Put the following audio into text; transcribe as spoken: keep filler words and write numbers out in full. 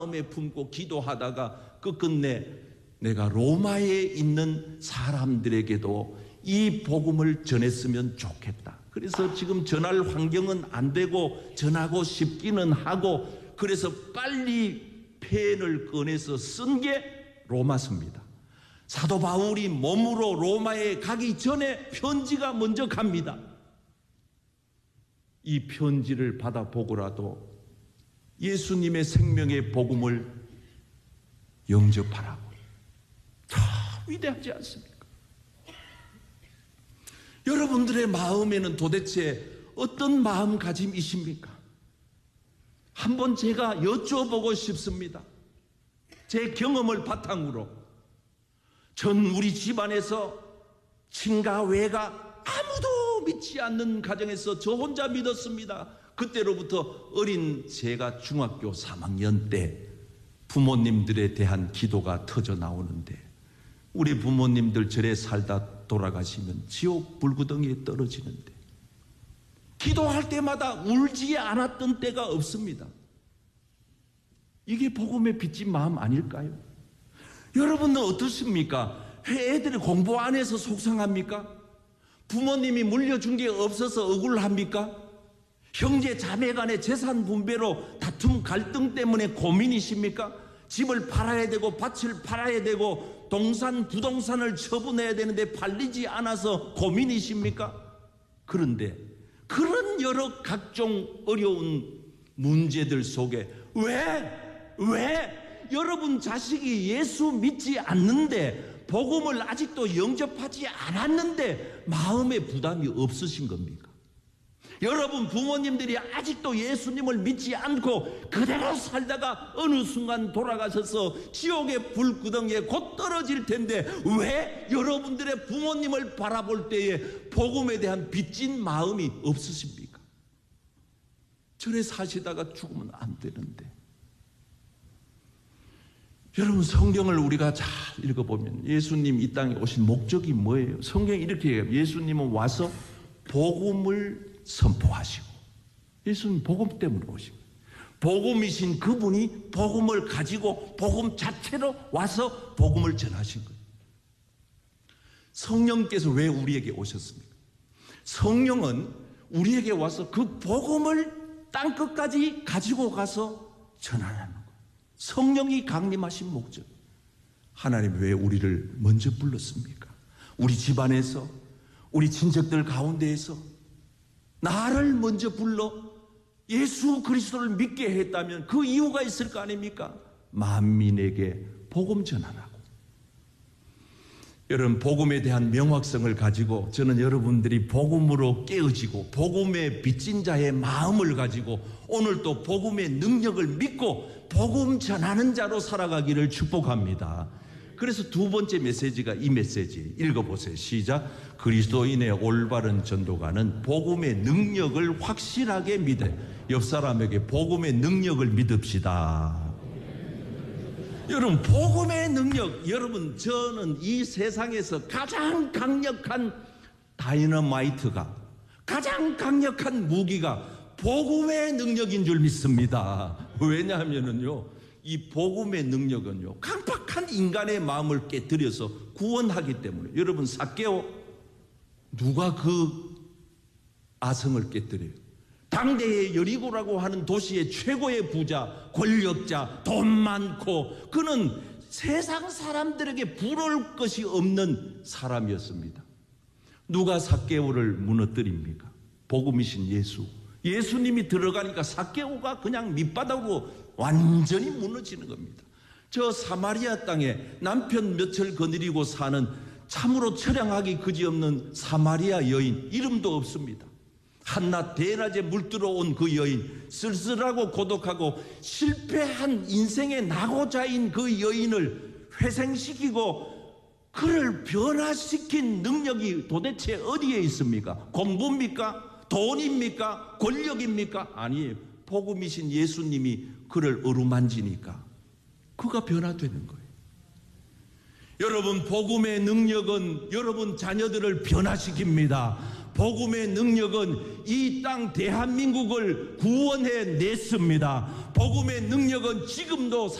마음에 품고 기도하다가 끝끝내 내가 로마에 있는 사람들에게도 이 복음을 전했으면 좋겠다. 그래서 지금 전할 환경은 안 되고 전하고 싶기는 하고, 그래서 빨리 펜을 꺼내서 쓴 게 로마서입니다. 사도 바울이 몸으로 로마에 가기 전에 편지가 먼저 갑니다. 이 편지를 받아보고라도 예수님의 생명의 복음을 영접하라고. 참 위대하지 않습니까? 여러분들의 마음에는 도대체 어떤 마음가짐이십니까? 한번 제가 여쭤보고 싶습니다. 제 경험을 바탕으로 전 우리 집안에서 친가 외가 아무도 믿지 않는 가정에서 저 혼자 믿었습니다. 그때로부터 어린 제가 중학교 삼 학년 때 부모님들에 대한 기도가 터져 나오는데, 우리 부모님들 절에 살다 돌아가시면 지옥 불구덩이에 떨어지는데 기도할 때마다 울지 않았던 때가 없습니다. 이게 복음에 빚진 마음 아닐까요? 여러분은 어떻습니까? 애들이 공부 안 해서 속상합니까? 부모님이 물려준 게 없어서 억울합니까? 형제 자매 간의 재산 분배로 다툼 갈등 때문에 고민이십니까? 집을 팔아야 되고 밭을 팔아야 되고 동산 부동산을 처분해야 되는데 팔리지 않아서 고민이십니까? 그런데 그런 여러 각종 어려운 문제들 속에 왜? 왜? 여러분 자식이 예수 믿지 않는데, 복음을 아직도 영접하지 않았는데 마음에 부담이 없으신 겁니까? 여러분 부모님들이 아직도 예수님을 믿지 않고 그대로 살다가 어느 순간 돌아가셔서 지옥의 불구덩이에 곧 떨어질 텐데 왜 여러분들의 부모님을 바라볼 때에 복음에 대한 빚진 마음이 없으십니까? 절에 사시다가 죽으면 안 되는데. 여러분 성경을 우리가 잘 읽어보면 예수님 이 땅에 오신 목적이 뭐예요? 성경이 이렇게 해요. 예수님은 와서 복음을 선포하시고, 예수님 복음 때문에 오신 거예요. 복음이신 그분이 복음을 가지고 복음 자체로 와서 복음을 전하신 거예요. 성령께서 왜 우리에게 오셨습니까? 성령은 우리에게 와서 그 복음을 땅끝까지 가지고 가서 전하는 거예요. 성령이 강림하신 목적. 하나님 왜 우리를 먼저 불렀습니까? 우리 집안에서, 우리 친척들 가운데에서 나를 먼저 불러 예수 그리스도를 믿게 했다면 그 이유가 있을 거 아닙니까? 만민에게 복음 전하라고. 여러분 복음에 대한 명확성을 가지고 저는 여러분들이 복음으로 깨어지고 복음에 빚진 자의 마음을 가지고 오늘도 복음의 능력을 믿고 복음 전하는 자로 살아가기를 축복합니다. 그래서 두 번째 메시지가 이 메시지 읽어보세요. 시작. 그리스도인의 올바른 전도가는 복음의 능력을 확실하게 믿어. 옆 사람에게 복음의 능력을 믿읍시다. 여러분 복음의 능력, 여러분 저는 이 세상에서 가장 강력한 다이너마이트가, 가장 강력한 무기가 복음의 능력인 줄 믿습니다. 왜냐하면은요, 이 복음의 능력은요 강팍한 인간의 마음을 깨뜨려서 구원하기 때문에. 여러분 삭개오, 누가 그 아성을 깨뜨려요? 당대의 여리고라고 하는 도시의 최고의 부자, 권력자, 돈 많고, 그는 세상 사람들에게 부러울 것이 없는 사람이었습니다. 누가 삭개오를 무너뜨립니까? 복음이신 예수. 예수님이 들어가니까 삭개오가 그냥 밑바닥으로 완전히 무너지는 겁니다. 저 사마리아 땅에 남편 며칠 거느리고 사는 참으로 처량하기 그지없는 사마리아 여인, 이름도 없습니다. 한낮 대낮에 물들어 온 그 여인, 쓸쓸하고 고독하고 실패한 인생의 낙오자인 그 여인을 회생시키고 그를 변화시킨 능력이 도대체 어디에 있습니까? 공부입니까? 돈입니까? 권력입니까? 아니에요. 복음이신 예수님이 그를 어루만지니까 그가 변화되는 거예요. 여러분, 복음의 능력은 여러분 자녀들을 변화시킵니다. 복음의 능력은 이 땅 대한민국을 구원해 냈습니다. 복음의 능력은 지금도